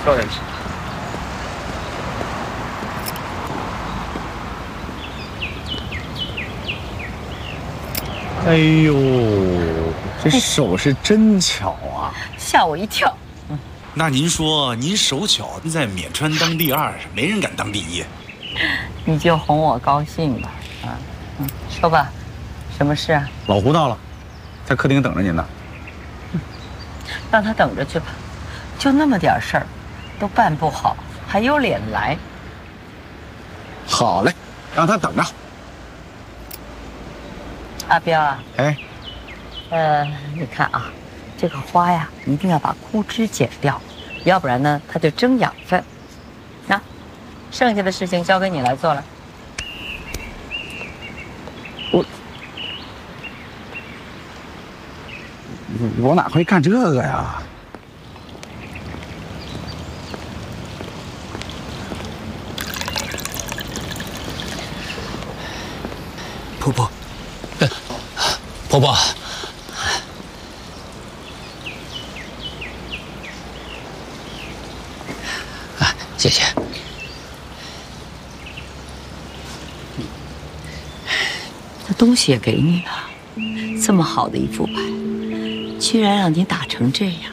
笑点吃。哎呦，这手是真巧啊！ 吓我一跳。 那您说，您手巧，在渑川当第二，没人敢当第一。 你就哄我高兴吧，说吧，什么事啊？ 老胡到了，在客厅等着您呢。 让他等着去吧，就那么点事儿，都办不好，还有脸来？ 好嘞，让他等着。 阿彪啊， 哎， 你看啊，这个花呀，一定要把枯枝剪掉，要不然呢，它就争养分。那，剩下的事情交给你来做了。 我哪会干这个呀？ 婆婆，婆婆，谢谢。 这东西也给你了，这么好的一副牌，居然让你打成这样。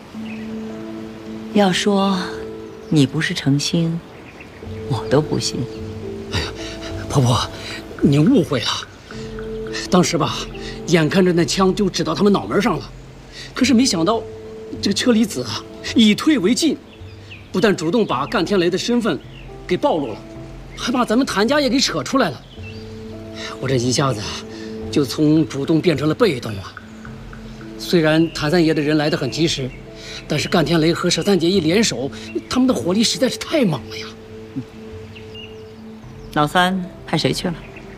要说你不是诚心，我都不信。 哎呀，婆婆，您误会了。当时吧，眼看着那枪就指到他们脑门上了，可是没想到，这个车厘子啊，以退为进，不但主动把干天雷的身份给暴露了，还把咱们谭家也给扯出来了。我这一下子就从主动变成了被动啊。虽然谭三爷的人来得很及时，但是干天雷和佘三姐一联手，他们的火力实在是太猛了呀。 老三派谁去了？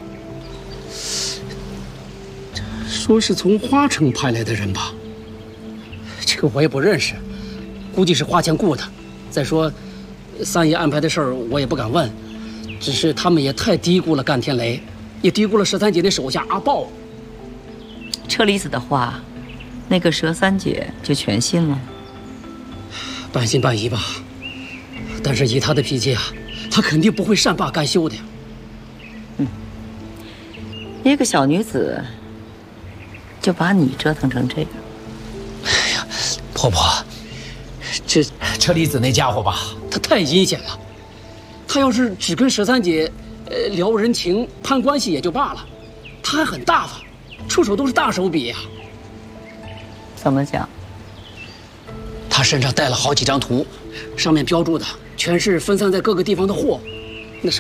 说是从花城派来的人吧，这个我也不认识，估计是花钱雇的。再说，三爷安排的事儿我也不敢问，只是他们也太低估了干天雷，也低估了佘三姐的手下阿豹。 车厘子的话，那个佘三姐就全信了。 半信半疑吧，但是以她的脾气啊，她肯定不会善罢甘休的呀。 一个小女子就把你折腾成这样。 哎呀，婆婆，这车厘子那家伙吧，他太阴险了。他要是只跟佘三姐，聊人情、攀关系也就罢了，他还很大方，出手都是大手笔呀。 怎么讲？ 他身上带了好几张图，上面标注的全是分散在各个地方的货，